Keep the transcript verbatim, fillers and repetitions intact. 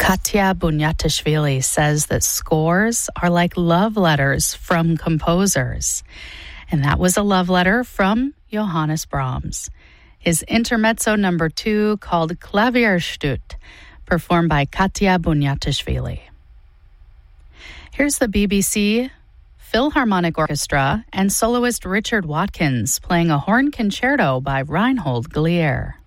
Katya Bunyatishvili says that scores are like love letters from composers. And that was a love letter from Johannes Brahms. His intermezzo number two, called Klavierstück, performed by Katya Bunyatishvili. Here's the B B C Philharmonic Orchestra and soloist Richard Watkins playing a horn concerto by Reinhold Glier.